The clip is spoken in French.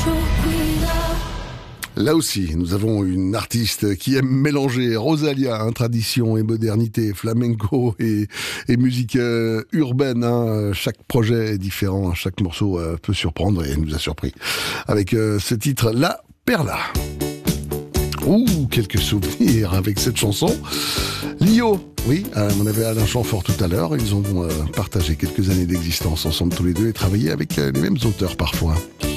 Là aussi, nous avons une artiste qui aime mélanger Rosalia, tradition et modernité, flamenco et musique urbaine. Chaque projet est différent, chaque morceau peut surprendre et elle nous a surpris avec ce titre La Perla. Ouh, quelques souvenirs avec cette chanson. Lio, oui, on avait Alain Chamfort tout à l'heure. Ils ont partagé quelques années d'existence ensemble tous les deux et travaillé avec les mêmes auteurs parfois.